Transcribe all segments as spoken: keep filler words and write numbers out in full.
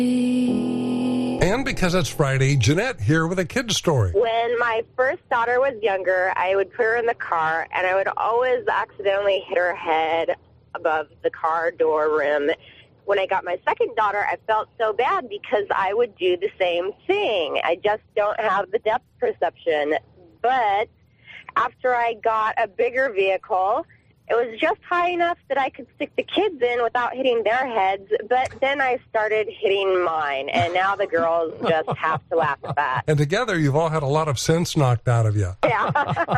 And because it's Friday, Jeanette here with a kid's story. When my first daughter was younger, I would put her in the car, and I would always accidentally hit her head above the car door rim. When I got my second daughter, I felt so bad because I would do the same thing. I just don't have the depth perception. But after I got a bigger vehicle, it was just high enough that I could stick the kids in without hitting their heads, but then I started hitting mine, and now the girls just have to laugh at that. And together, you've all had a lot of sense knocked out of you. Yeah.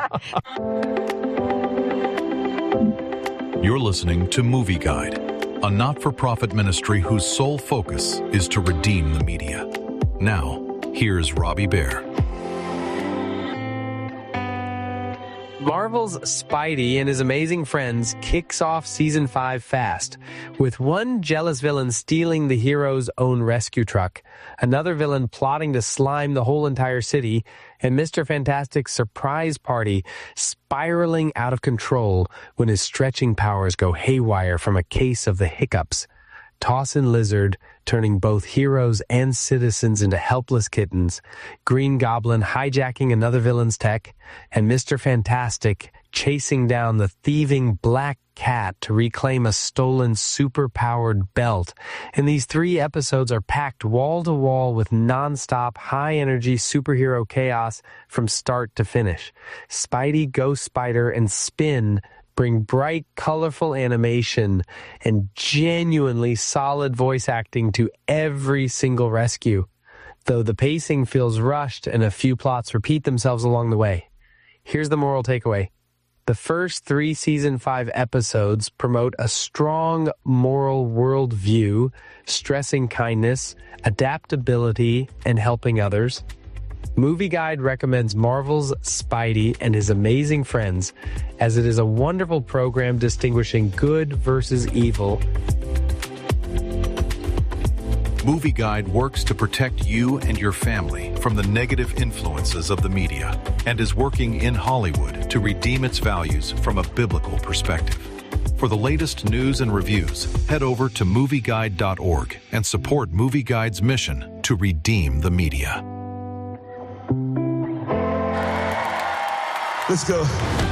You're listening to Movie Guide, a not-for-profit ministry whose sole focus is to redeem the media. Now, here's Robbie Bear. Marvel's Spidey and his amazing friends kicks off season five fast, with one jealous villain stealing the hero's own rescue truck, another villain plotting to slime the whole entire city, and Mister Fantastic's surprise party spiraling out of control when his stretching powers go haywire from a case of the hiccups. Tossin Lizard turning both heroes and citizens into helpless kittens, Green Goblin hijacking another villain's tech, and Mister Fantastic chasing down the thieving Black Cat to reclaim a stolen super-powered belt. And these three episodes are packed wall-to-wall with non-stop, high-energy superhero chaos from start to finish. Spidey, Ghost Spider, and Spin bring bright, colorful animation and genuinely solid voice acting to every single rescue, though the pacing feels rushed and a few plots repeat themselves along the way. Here's the moral takeaway. The first three season five episodes promote a strong moral worldview, stressing kindness, adaptability, and helping others. Movie Guide recommends Marvel's Spidey and His Amazing Friends, as it is a wonderful program distinguishing good versus evil. Movie Guide works to protect you and your family from the negative influences of the media and is working in Hollywood to redeem its values from a biblical perspective. For the latest news and reviews, head over to movie guide dot org and support Movie Guide's mission to redeem the media. Let's go.